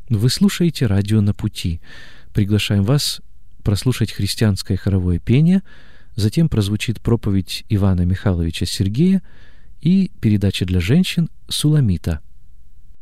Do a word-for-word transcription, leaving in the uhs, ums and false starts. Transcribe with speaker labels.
Speaker 1: Вы слушаете радио «На пути». Приглашаем вас прослушать христианское хоровое пение, затем прозвучит проповедь Ивана Михайловича Сергея и передача для женщин «Суламита».